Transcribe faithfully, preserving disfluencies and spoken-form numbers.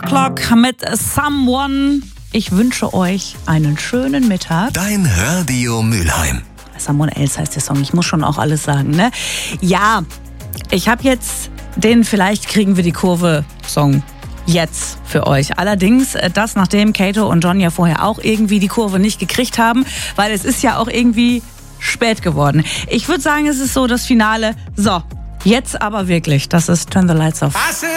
O'Clock mit Someone. Ich wünsche euch einen schönen Mittag. Dein Radio Mülheim. Someone Else heißt der Song. Ich muss schon auch alles sagen, ne? Ja, ich habe jetzt den Vielleicht kriegen wir die Kurve Song jetzt für euch. Allerdings das, nachdem Kato und John ja vorher auch irgendwie die Kurve nicht gekriegt haben, weil es ist ja auch irgendwie spät geworden. Ich würde sagen, es ist so das Finale. So, jetzt aber wirklich. Das ist Turn the Lights Off.